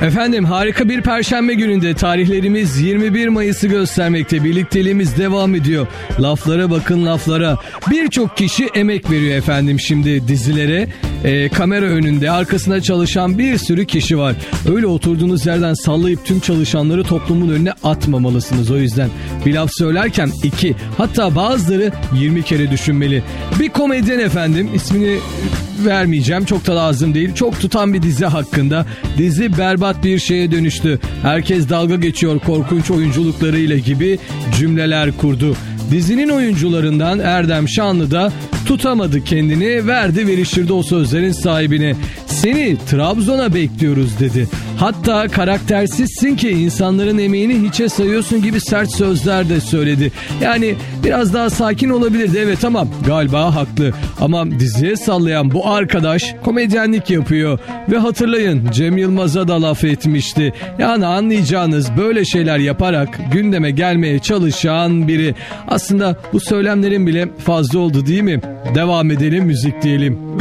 Efendim harika bir perşembe gününde tarihlerimiz 21 Mayıs'ı göstermekte. Birlikteliğimiz devam ediyor. Laflara bakın laflara. Birçok kişi emek veriyor efendim şimdi dizilere. Kamera önünde arkasında çalışan bir sürü kişi var. Öyle oturduğunuz yerden sallayıp tüm çalışanları toplumun önüne atmamalısınız. O yüzden bir laf söylerken 2 hatta bazıları 20 kere düşünmeli. Bir komedyen efendim, ismini vermeyeceğim, çok da lazım değil, çok tutan bir dizi hakkında. Dizi berbat bir şeye dönüştü. Herkes dalga geçiyor korkunç oyunculuklarıyla gibi cümleler kurdu. Dizinin oyuncularından Erdem Şanlı da tutamadı kendini, verdi veriştirdi o sözlerin sahibine. Seni Trabzon'a bekliyoruz dedi. Hatta karaktersizsin ki insanların emeğini hiçe sayıyorsun gibi sert sözler de söyledi. Yani biraz daha sakin olabilirdi evet, ama galiba haklı. Ama diziye sallayan bu arkadaş komedyenlik yapıyor. Ve hatırlayın, Cem Yılmaz'a da laf etmişti. Yani anlayacağınız böyle şeyler yaparak gündeme gelmeye çalışan biri. Aslında bu söylemlerin bile fazla oldu değil mi? Devam edelim, müzik diyelim.